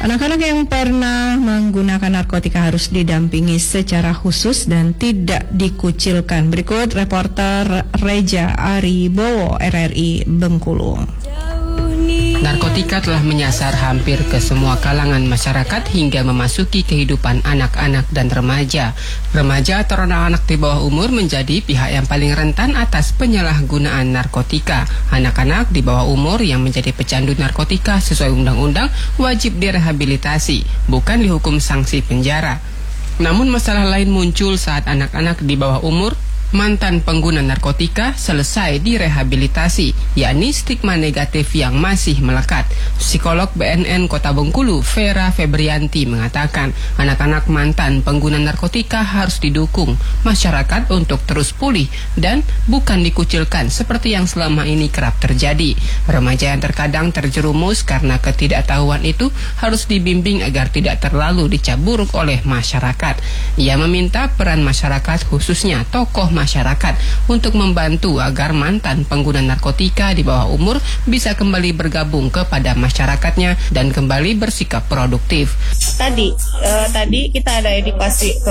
Anak-anak yang pernah menggunakan narkotika harus didampingi secara khusus dan tidak dikucilkan. Berikut reporter Reja Aribowo, RRI Bengkulu. Narkotika telah menyasar hampir ke semua kalangan masyarakat hingga memasuki kehidupan anak-anak dan remaja. Remaja atau anak-anak di bawah umur menjadi pihak yang paling rentan atas penyalahgunaan narkotika. Anak-anak di bawah umur yang menjadi pecandu narkotika sesuai undang-undang wajib direhabilitasi, bukan dihukum sanksi penjara. Namun masalah lain muncul saat anak-anak di bawah umur mantan pengguna narkotika selesai direhabilitasi, yakni stigma negatif yang masih melekat. Psikolog BNN Kota Bengkulu, Vera Febrianti, mengatakan anak-anak mantan pengguna narkotika harus didukung masyarakat untuk terus pulih dan bukan dikucilkan seperti yang selama ini kerap terjadi. Remaja yang terkadang terjerumus karena ketidaktahuan itu harus dibimbing agar tidak terlalu dicap buruk oleh masyarakat. Ia meminta peran masyarakat, khususnya tokoh masyarakat, untuk membantu agar mantan pengguna narkotika di bawah umur bisa kembali bergabung kepada masyarakatnya dan kembali bersikap produktif. Tadi kita ada edukasi